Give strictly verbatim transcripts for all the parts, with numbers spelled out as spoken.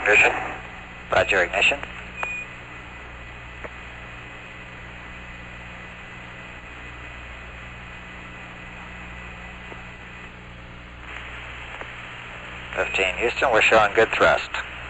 ignition. Roger, ignition. fifteen Houston, we're showing good thrust.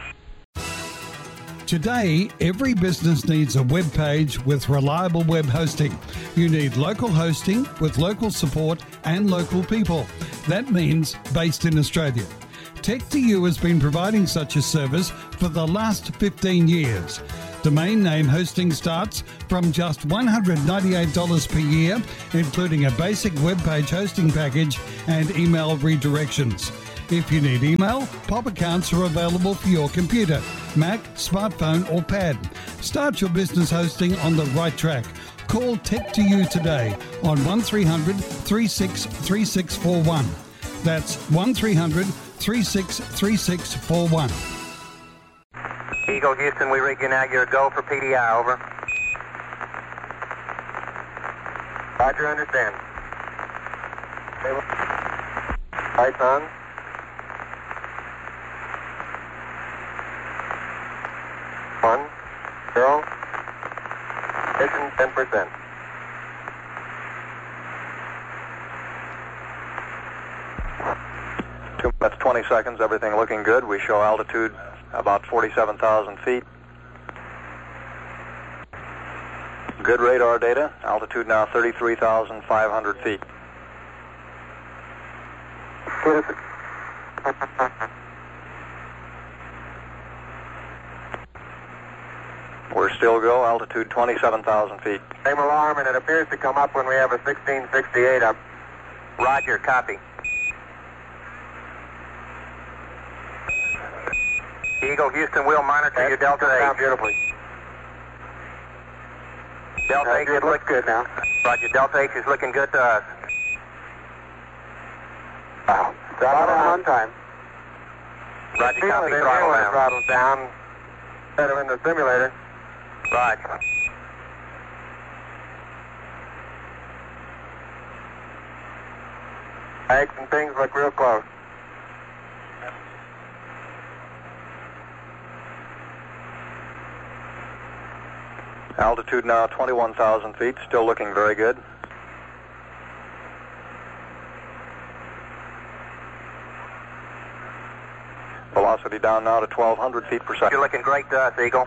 Today, every business needs a web page with reliable web hosting. You need local hosting with local support and local people. That means based in Australia. Tech two U has been providing such a service for the last fifteen years. Domain name hosting starts from just one hundred ninety-eight dollars per year, including a basic web page hosting package and email redirections. If you need email, Pop accounts are available for your computer, Mac, smartphone or pad. Start your business hosting on the right track. Call Tech two U today on one three hundred, three six three six four one. That's one three hundred, three six three six four one. Eagle Houston, we rig you now. You're a go for P D I, over. Roger, understand. Lights on. One, zero, ignition ten percent. Two minutes, twenty seconds, everything looking good. We show altitude about forty-seven thousand feet. Good radar data, altitude now thirty-three thousand five hundred feet. We're still go, altitude twenty-seven thousand feet. Same alarm, and it appears to come up when we have a sixteen sixty-eight up. Roger, copy. Eagle Houston, we'll monitor That's your Delta H. Beautifully. Delta H is looks good now. Roger, Delta H is looking good to us. Wow. Throttle down on time. Roger, copy, throttle down. Throttle down. Instead of in the simulator. Roger. Bags and things look real close. Altitude now twenty-one thousand feet, still looking very good. Velocity down now to twelve hundred feet per second. You're looking great to us, Eagle.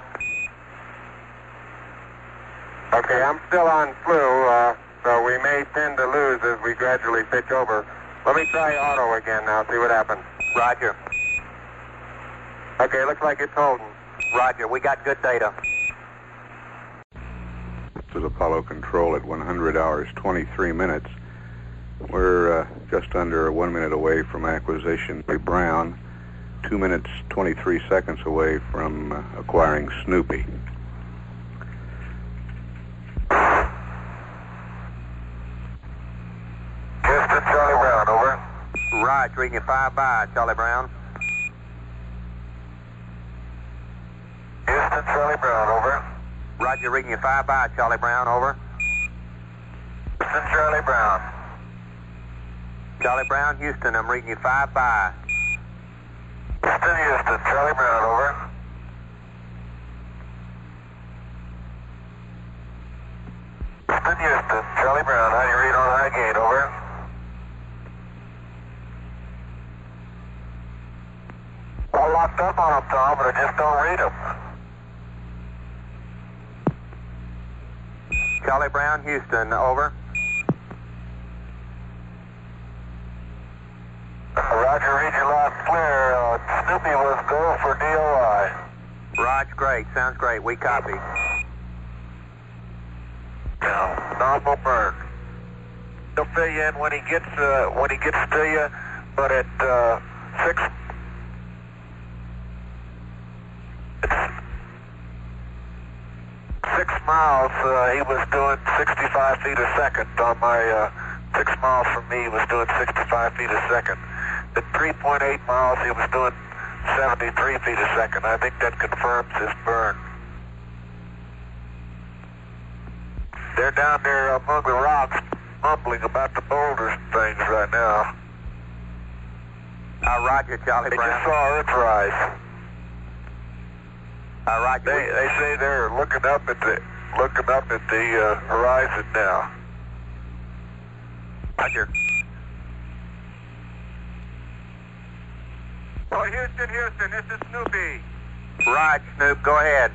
Okay, I'm still on flu, uh, so we may tend to lose as we gradually pitch over. Let me try auto again now, see what happens. Roger. Okay, looks like it's holding. Roger, we got good data. This is Apollo Control at one hundred hours, twenty-three minutes. We're uh, just under one minute away from acquisition by Brown, two minutes, twenty-three seconds away from uh, acquiring Snoopy. Houston, Charlie Brown, over. Right, reading you five by, Charlie Brown. Houston, Charlie Brown, over. Roger, reading you five by, Charlie Brown, over. Houston, Charlie Brown. Charlie Brown, Houston, I'm reading you five by. Houston, Houston, Charlie Brown, over. Houston, Houston, Charlie Brown, how do you read on high gate, over? All locked up on them, Tom, but I just don't read them. Charlie Brown, Houston, over. Roger, read your last clear. Uh, Snoopy was go for D O I. Roger, great. Sounds great. We copy. Yeah, novel burn. He'll fill you in when he gets uh, when he gets to you, but at uh, six. It's six miles. Uh, he was doing sixty-five feet a second on my. Uh, six miles from me, he was doing sixty-five feet a second. At three point eight miles, he was doing seventy-three feet a second. I think that confirms his burn. They're down there among the rocks, mumbling about the boulders and things right now. Uh, roger, Charlie They Brown. just saw Earthrise. Uh, Roger. They they say they're looking up at the looking up at the uh, horizon now. Roger. Oh, Houston, Houston, this is Snoopy. Rod, Snoop, go ahead.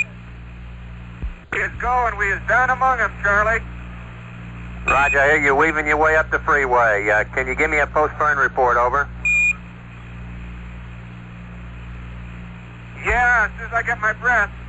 It's going. We is down among them, Charlie. Roger, I hear you weaving your way up the freeway. Uh, can you give me a post-burn report, over? Yeah, as soon as I get my breath.